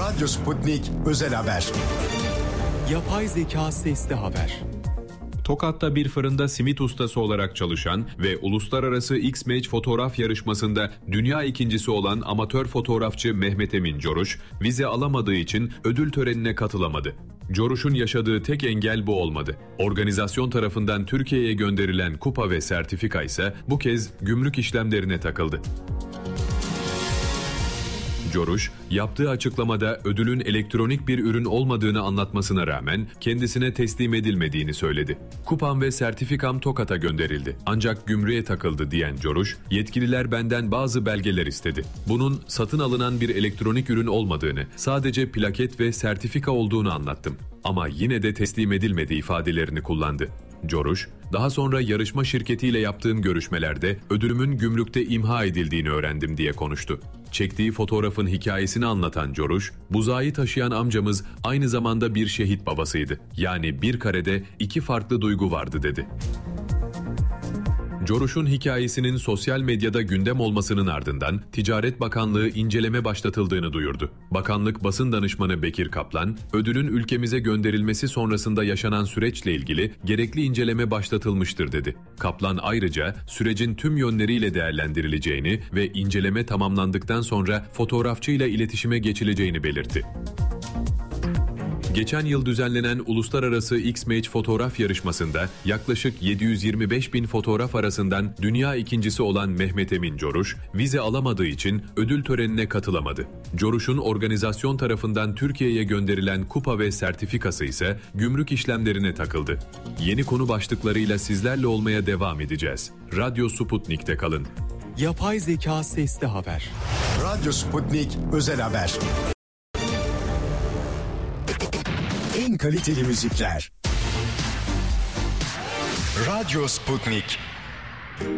Radyo Sputnik Özel Haber. Yapay zeka sesli haber. Tokat'ta bir fırında simit ustası olarak çalışan ve uluslararası X-Mage fotoğraf yarışmasında dünya ikincisi olan amatör fotoğrafçı Mehmet Emin Coruş, vize alamadığı için ödül törenine katılamadı. Coruş'un yaşadığı tek engel bu olmadı. Organizasyon tarafından Türkiye'ye gönderilen kupa ve sertifika ise bu kez gümrük işlemlerine takıldı. Coruş, yaptığı açıklamada ödülün elektronik bir ürün olmadığını anlatmasına rağmen kendisine teslim edilmediğini söyledi. Kupam ve sertifikam Tokat'a gönderildi. Ancak gümrüğe takıldı diyen Coruş, yetkililer benden bazı belgeler istedi. Bunun satın alınan bir elektronik ürün olmadığını, sadece plaket ve sertifika olduğunu anlattım. Ama yine de teslim edilmedi ifadelerini kullandı. Coruş, daha sonra yarışma şirketiyle yaptığım görüşmelerde ödülümün gümrükte imha edildiğini öğrendim diye konuştu. Çektiği fotoğrafın hikayesini anlatan Coruş, buzağı taşıyan amcamız aynı zamanda bir şehit babasıydı. Yani bir karede iki farklı duygu vardı dedi. Coruş'un hikayesinin sosyal medyada gündem olmasının ardından Ticaret Bakanlığı inceleme başlatıldığını duyurdu. Bakanlık basın danışmanı Bekir Kaplan, ödülün ülkemize gönderilmesi sonrasında yaşanan süreçle ilgili gerekli inceleme başlatılmıştır dedi. Kaplan ayrıca sürecin tüm yönleriyle değerlendirileceğini ve inceleme tamamlandıktan sonra fotoğrafçıyla iletişime geçileceğini belirtti. Geçen yıl düzenlenen Uluslararası X-Mage fotoğraf yarışmasında yaklaşık 725 bin fotoğraf arasından dünya ikincisi olan Mehmet Emin Coruş, vize alamadığı için ödül törenine katılamadı. Coruş'un organizasyon tarafından Türkiye'ye gönderilen kupa ve sertifikası ise gümrük işlemlerine takıldı. Yeni konu başlıklarıyla sizlerle olmaya devam edeceğiz. Radyo Sputnik'te kalın. Yapay zeka sesli haber. Radyo Sputnik Özel Haber. En kaliteli müzikler. Radyo Sputnik.